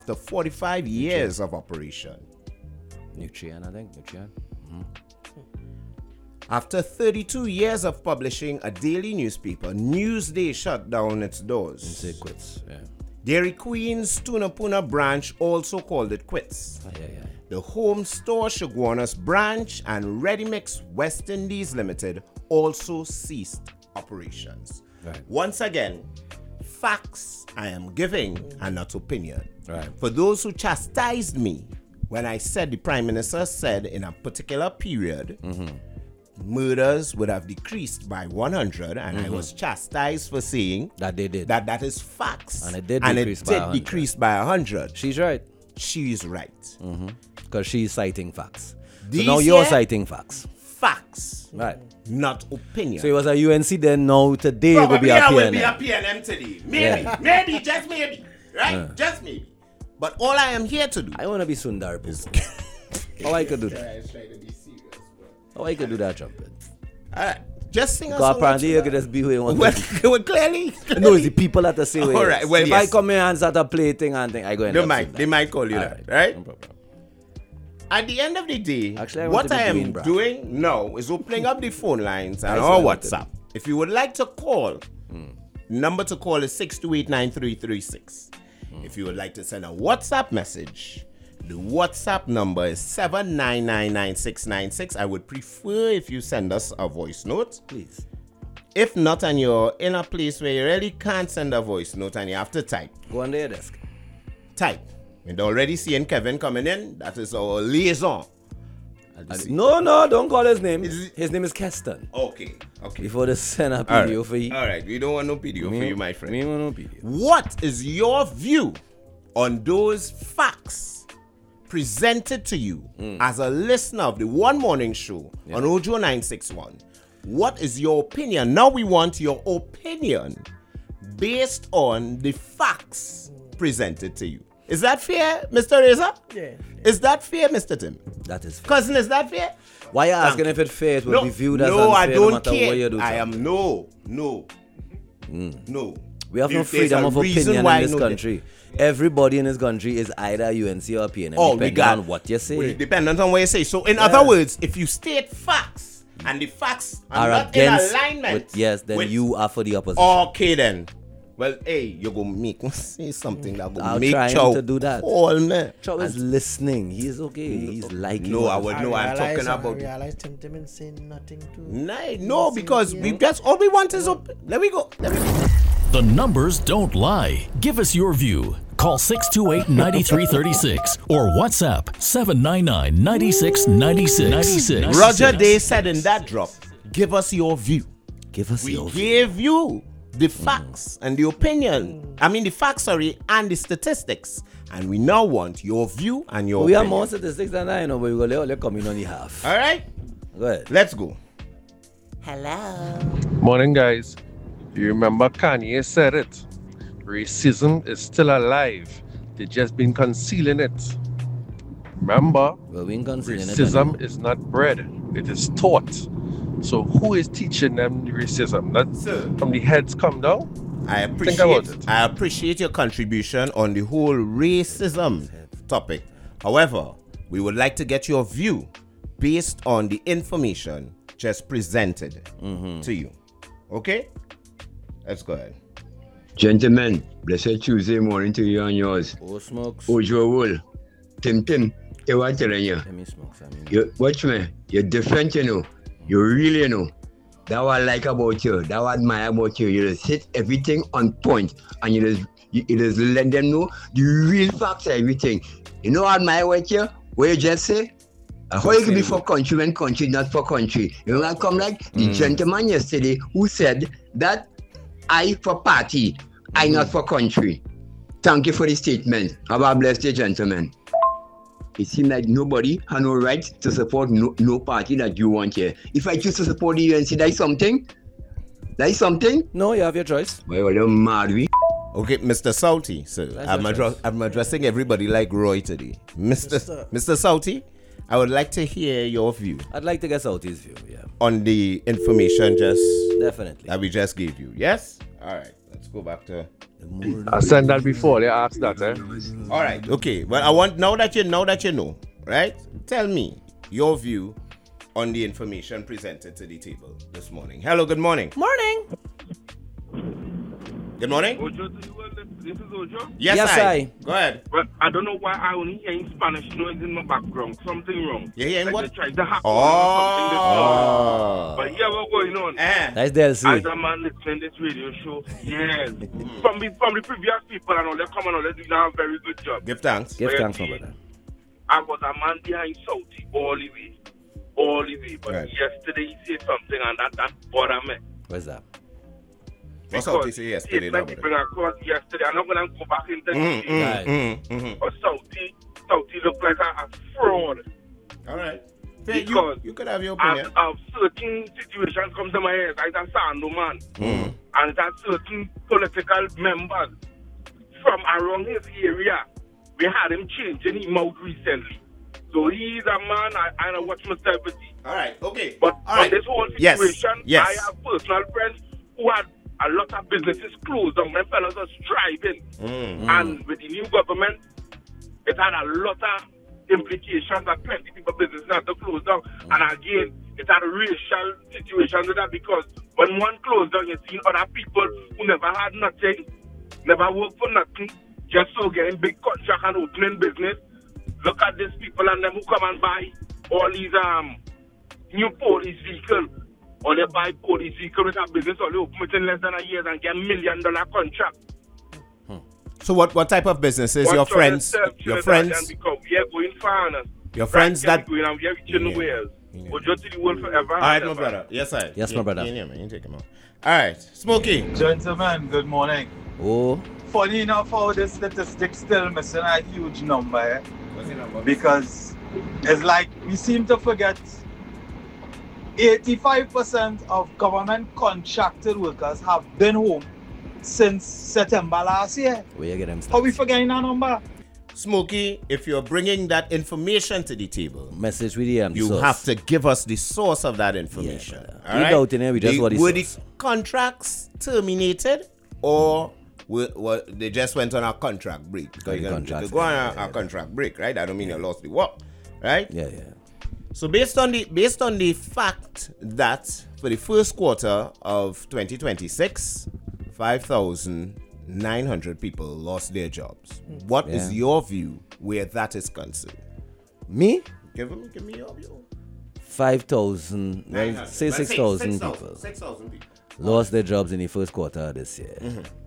after 45 years of operation. Nutrient, I think. Nutrient. After 32 years of publishing a daily newspaper, Newsday shut down its doors. And say quits. Yeah. Dairy Queen's Tunapuna branch also called it quits. The Home Store Chaguanas branch and Ready Mix West Indies Limited also ceased operations. Right. Once again, facts I am giving and not opinion. Right. For those who chastised me when I said the Prime Minister said in a particular period, murders would have decreased by 100, and I was chastised for saying That they did. that is facts. And it did decrease by 100. She's right. She's right. Because she's citing facts. So These now you're here- citing facts. Facts, Right. not opinion. So it was a UNC then, now today it will be Probably a I will PNM. be a PNM today. Maybe, maybe, just maybe. Right? Just maybe. But all I am here to do I want to be Sundar Pichai. How I could do that? How I could do that trumpet? just sing a Because song. apparently you could just be where you want to be. Well, clearly. No, it's the people that say where. All right, well, if yes. I come here and start a play thing and thing, I go in They might call you that, right? No problem. At the end of the day, Actually, I want what to be I am doing, bruh. doing now is opening up the phone lines and That's our what I want to WhatsApp. If you would like to call, number to call is 628-9336. If you would like to send a WhatsApp message, the WhatsApp number is 7999696. I would prefer if you send us a voice note. Please. If not, and you're in a place where you really can't send a voice note and you have to type. Go on your desk. Type. And already seeing Kevin coming in. That is our liaison. No, don't call his name. Is it- His name is Keston. Okay. Before they send a All video right. for you. All right. We don't want no video for you, my friend. We want no video. What is your view on those facts presented to you as a listener of the One Morning Show on Ojo 961? What is your opinion? Now we want your opinion based on the facts presented to you. Is that fair, Mr. Reza? Yeah. Is that fair, Mr. Tim? That is fair. Cousin, is that fair? Why you asking Thank if it's fair? It will be viewed as no, I unfair don't no matter care. what you do. I sir. am no. We have no There's freedom a of reason opinion why in this no- country. Everybody in this country is either UNC or PNM, depending on what you say. Depending on what you say. So, in other words, if you state facts and the facts are Are not in against, alignment, then with- you are for the opposition. Okay, then. Well, hey, you go make me say something that go I'm make trying Chow to do that. call me. Chow is listening. He's okay. He's liking. No, I what- would know. I'm talking about. I realized Tim is saying nothing to. No, because we just all we want is let me go. The numbers don't lie. Give us your view. Call 628-9336 or WhatsApp 799-9696. Roger Day said in that drop, give us your view. Give us We your view. gave you the facts and the opinion. I mean the facts, and the statistics. And we now want your view and your We have opinion. more statistics than I know, but we're going to come in on the half. All right? Go ahead. Let's go. Morning, guys. You remember Kanye said it. Racism is still alive. They just been concealing it. Remember, Well, we ain't considering it racism anymore. is not bred, it is taught. So who is teaching them the racism? Not Sir. from the heads come down? I Think about appreciate it. I appreciate your contribution on the whole racism topic. However, we would like to get your view based on the information just presented to you. Okay? Let's go ahead. Gentlemen, blessed Tuesday morning to you and yours. Oh, smokes. Ojo Wool, Tim, you want to you? Let me smoke some. You watch me, you're different, you know. You really know. That what I like about you, that what I admire about you. You just hit everything on point and you just let them know the real facts of everything. You know what I admire about you? What you just say? How you can be for country when country not for country? You know, I come like the gentleman yesterday who said that I for party, I not for country. Thank you for the statement. Have a blessed day, gentlemen. It seems like nobody has no right to support no party that you want here. If I choose to support the UNC, that is something? That is something? No, you have your choice. Well, you're mad, we. Okay, Mr. Salty, sir. I'm addressing everybody like Roy today. Mr. Salty, I would like to hear your view I'd like to get Southie's view, yeah. on the information Definitely. that we just gave you. Yes? All right. Let's go back to. I said that before. They asked that, eh? All right. Okay. Well, I want now that you know, right? Tell me your view on the information presented to the table this morning. Hello. Good morning. Morning. Good morning. Ojo, this is Ojo. Yes, I. Go ahead. But I don't know why I only hear Spanish noise in my background. Something wrong. You hearing like what? They tried to hack Oh. But here what's going on. That's DLC. As a man listening to this radio show, yes. from the previous people and all, they come and all, they do a very good job. Give thanks. Give But thanks, my see, brother. I was a man behind Saudi all the way. But Right. yesterday he said something and that bothered me. Where's that? What's out he say yesterday? Statement he bring across yesterday. I'm not going to go back into the But Saudi look like a fraud. All right. Because You could have your opinion. certain situations come to my head, like a Sando man, and that certain political members from around his area, we had him changing him out recently. So he's a man I know watch myself with him. All right. Okay. But all right. this whole Yes. situation, Yes. I have personal friends who had a lot of businesses closed down. Them fellas are striving. And with the new government, it had a lot of implications that plenty people businesses had to close down. And again, it had a racial situation with that because when one closed down, you see other people who never had nothing, never worked for nothing, just so getting big contract and opening business. Look at these people and them who come and buy all these new police vehicles. Or they buy police vehicles with a business or they open it in less than a year and get $1 million contract. So what type of businesses your friends? Your friends? Because we are going far. Your friends that. Going and we are reaching the ways. We're just to the world forever. All right, my brother. Yes, I. Yes, my brother. You take him out. All right, Smokey. Gentlemen, good morning. Oh, Funny enough how this statistic still missing a huge number, eh? Because it's like we seem to forget 85% of government contracted workers have been home since September last year. where you get them How we stats? forgetting that number? Smokey, if you're bringing that information to the table, Message with the you source. have to give us the source of that information. brother. All We right? doubt in it, we just want the were the source. contracts terminated or they just went on a contract break? Because you can contracts, go on yeah. a contract break, right? I don't mean you lost the work, right? Yeah. So based on the fact that for the first quarter of 2026, 5,900 people lost their jobs. What is your view where that is concerned? Me? Give me your view. 5,000, well, say 6,000 people 6,000 people. lost their jobs in the first quarter of this year.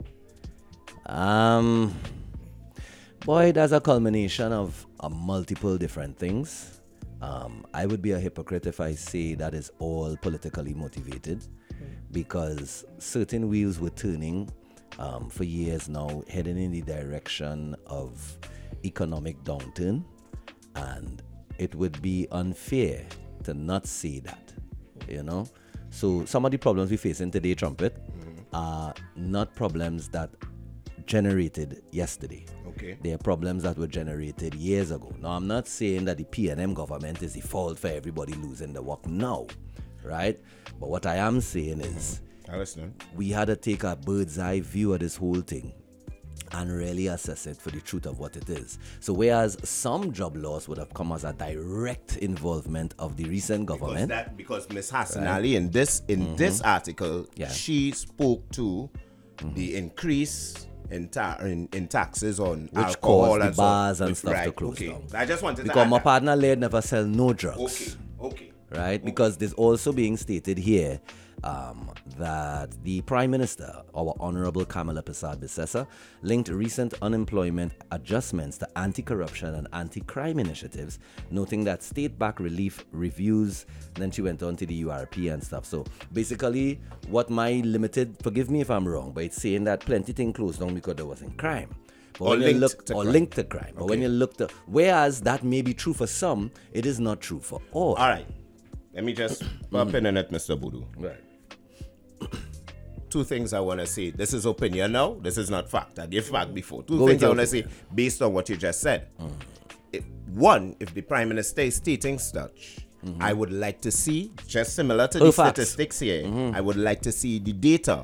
Boy, that's a culmination of multiple different things. I would be a hypocrite if I say that is all politically motivated, because certain wheels were turning for years now, heading in the direction of economic downturn, and it would be unfair to not say that, you know. So some of the problems we face in today, Trumpet, are not problems that generated yesterday. Okay. They are problems that were generated years ago. Now, I'm not saying that the PNM government is the fault for everybody losing the work now, right? But what I am saying is I listen. we had to take a bird's eye view of this whole thing and really assess it for the truth of what it is. So whereas some job loss would have come as a direct involvement of the recent government, Because Ms. Hassan Ali in this article, Yeah. she spoke to the increase in taxes on which alcohol caused the and so- bars and which- stuff to right, close okay. down. I just wanted to because add my that. partner Laird never sell no drugs. Okay. Right? Because there's also being stated here that the Prime Minister, our Honorable Kamala Persad-Bissessar, linked recent unemployment adjustments to anti-corruption and anti-crime initiatives, noting that state-backed relief reviews, then she went on to the URP and stuff. So basically, what my limited, forgive me if I'm wrong, but it's saying that plenty things closed down because there wasn't crime. But Or when you linked look, to or crime. linked to crime. But when you look to, whereas that may be true for some, it is not true for all. All right. Let me just pop in on it, Mr. Boodoo. Right. Two things I want to say. This is opinion now. This is not fact. I gave fact before. Two Go things I into want to say based on what you just said. One, if the Prime Minister is stating such, I would like to see, just similar to the Facts. statistics here, I would like to see the data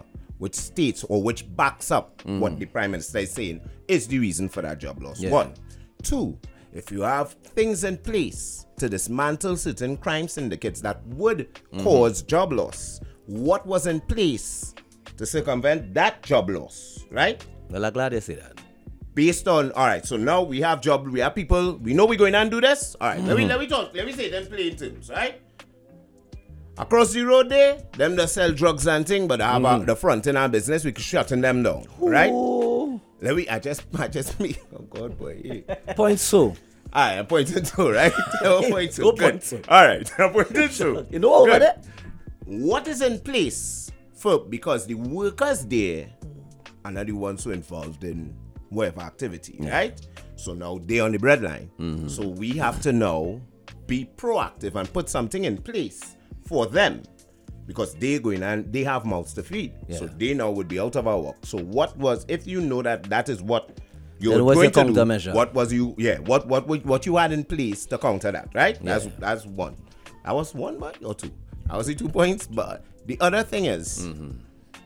which states or which backs up what the Prime Minister is saying is the reason for that job loss. Yeah. 1. 2, if you have things in place to dismantle certain crime syndicates that would cause job loss, what was in place to circumvent that job loss, right? Well, I'm glad they say that. Based on, all right, so now we have people, we know we're going to do this. All right, let me talk, let me say them plain terms, right? Across the road there, them that sell drugs and things, but have the front in our business, we could shutting them down, right? Oh. I just me. Oh God, boy. Yeah. Point so. All right, I'm pointing to, right? I'm pointing to. Go Good. point to. All right, I'm pointing to. You know over Good. there? What is in place for, because the workers there are not the ones who are involved in whatever activity, right? So now they're on the breadline. So we have to now be proactive and put something in place for them, because they're going and they have mouths to feed. So they now would be out of our work. So what was, if you know that is what you're Then what's going your to do, countermeasure? what was you, what you had in place to counter that, right? Yeah. That's one. That was one point or two. I was 2 points, but the other thing is, I'm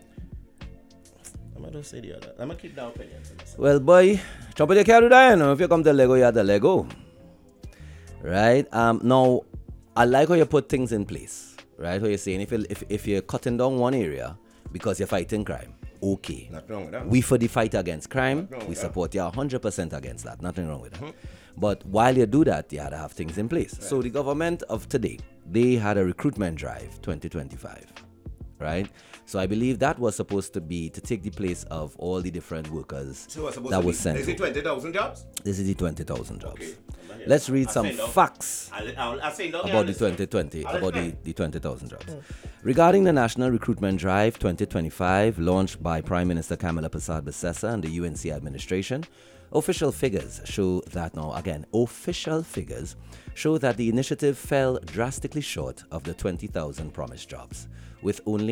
gonna say the other. I'm gonna keep that opinion to myself. Well, boy, trumpet you can't do that, you know. If you come to Lego, you have the Lego. Right? Now, I like how you put things in place. Right? How you're saying, if you're cutting down one area because you're fighting crime, okay. Nothing wrong with that. We for the fight against crime, Nothing wrong we with that. support you 100% against that. Nothing wrong with that. But while you do that, you had to have things in place. So the government of today, they had a recruitment drive 2025, right? So I believe that was supposed to be to take the place of all the different workers So what's supposed that to was be? sent. Is it 20,000 jobs? This is the 20,000 jobs. Okay. Let's read some I'll say no. facts I'll say no. about the 2020, I'll about explain. the 20,000 jobs. Regarding the National Recruitment Drive 2025, launched by Prime Minister Kamala Persad-Bissessar and the UNC administration, official figures show that the initiative fell drastically short of the 20,000 promised jobs, with only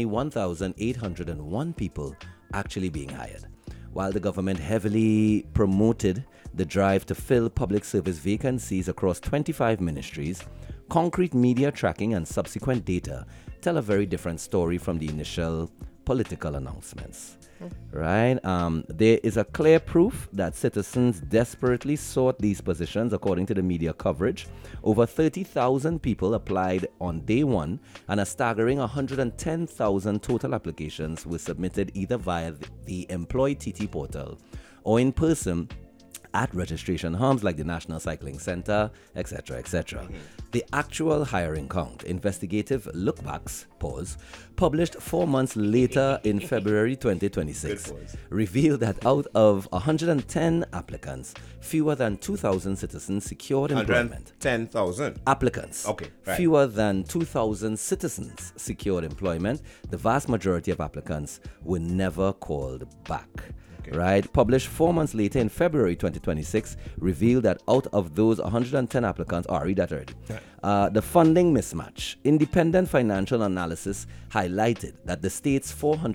1,801 people actually being hired. While the government heavily promoted the drive to fill public service vacancies across 25 ministries, concrete media tracking and subsequent data tell a very different story from the initial political announcements. Right? There is a clear proof that citizens desperately sought these positions, according to the media coverage. Over 30,000 people applied on day one, and a staggering 110,000 total applications were submitted either via the Employ TT portal or in person at registration hubs like the National Cycling Center, etc., etc. The actual hiring count, investigative lookbacks, published 4 months later in February 2026, revealed that out of 110 applicants, fewer than 2,000 citizens secured employment. 110,000 Applicants. Okay, right. Fewer than 2,000 citizens secured employment. The vast majority of applicants were never called back. Right? Published 4 months later in February 2026, revealed that out of those 110 applicants, read that already. The funding mismatch. Independent financial analysis highlighted that the state's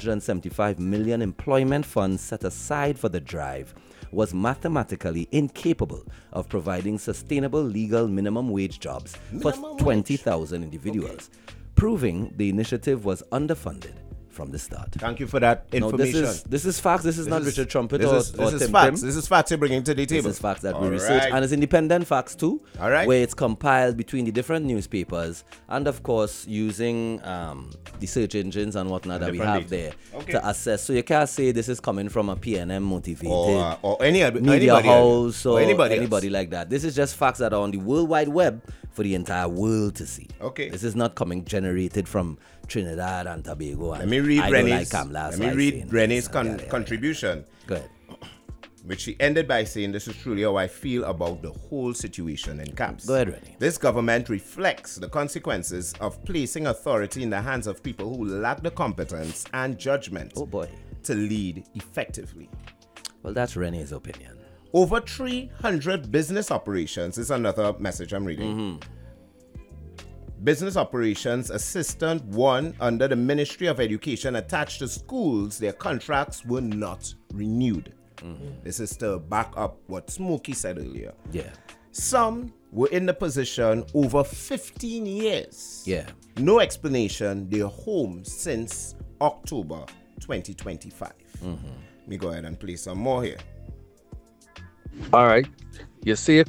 475 million employment fund set aside for the drive was mathematically incapable of providing sustainable legal minimum wage jobs for 20,000 individuals, proving the initiative was underfunded from the start. Thank you for that information. No, this is facts. This is not Richard Trumpet this or is Tim facts. Tim. This is facts you're bringing to the table. This is facts that we All research, right. and it's independent facts too. All right. Where it's compiled between the different newspapers, and of course using the search engines and whatnot that we different have data. there Okay. to assess. So you can't say this is coming from a PNM motivated or any media anybody house or anybody anybody else. like that. This is just facts that are on the World Wide Web for the entire world to see. Okay. This is not coming generated from Trinidad and Tobago. Let me read Renee's, contribution. contribution, Go ahead. which she ended by saying, "This is truly how I feel about the whole situation in camps." Go ahead, Renee. This government reflects the consequences of placing authority in the hands of people who lack the competence and judgment Oh boy. to lead effectively. Well, that's Renee's opinion. Over 300 business operations is another message I'm reading. Business Operations Assistant 1 under the Ministry of Education attached to schools, their contracts were not renewed. This is to back up what Smokey said earlier. Yeah. Some were in the position over 15 years. Yeah. No explanation. They're home since October 2025. Me go ahead and play some more here. All right. You say